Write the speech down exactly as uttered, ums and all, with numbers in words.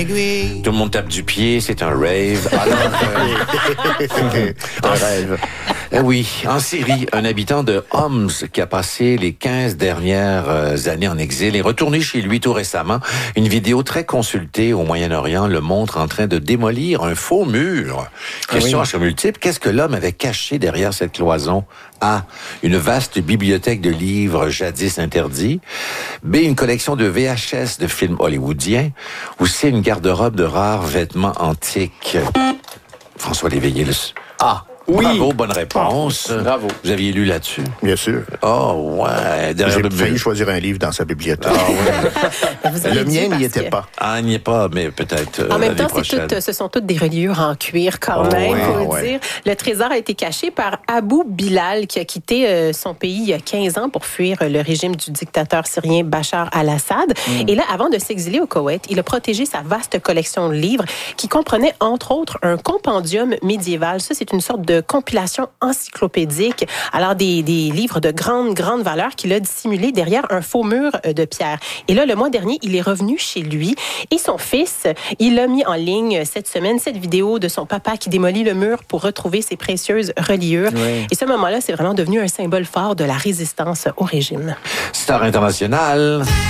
Tout le monde tape du pied, c'est un rave. Alors, euh, un rêve. Euh, oui, en Syrie, un habitant de Homs qui a passé les quinze dernières euh, années en exil est retourné chez lui tout récemment. Une vidéo très consultée au Moyen-Orient le montre en train de démolir un faux mur. Question Ah à choix multiple, qu'est-ce que l'homme avait caché derrière cette cloison? A. Une vaste bibliothèque de livres jadis interdits. B. Une collection de V H S de films hollywoodiens. Ou C. Une garde-robe de rares vêtements antiques. François Léveillé. Ah. Oui. Bravo, bonne réponse. Bravo. Vous aviez lu là-dessus? Bien sûr. Oh, ouais. J'ai le failli choisir un livre dans sa bibliothèque. Ah, ouais. Le mien n'y était que... pas. Ah, il n'y est pas, mais peut-être euh, En même temps, prochaine. tout, ce sont toutes des reliures en cuir quand Oh, même, ouais, faut le ouais. dire. Le trésor a été caché par Abou Bilal, qui a quitté euh, son pays il y a quinze ans pour fuir euh, le régime du dictateur syrien Bachar al-Assad. Mm. Et là, avant de s'exiler au Koweït, il a protégé sa vaste collection de livres qui comprenait, entre autres, un compendium médiéval. Ça, c'est une sorte de compilation encyclopédique. Alors, des, des livres de grande, grande valeur qu'il a dissimulés derrière un faux mur de pierre. Et là, le mois dernier, il est revenu chez lui et son fils, il a mis en ligne cette semaine cette vidéo de son papa qui démolit le mur pour retrouver ses précieuses reliures. Oui. Et ce moment-là, c'est vraiment devenu un symbole fort de la résistance au régime. Star internationale.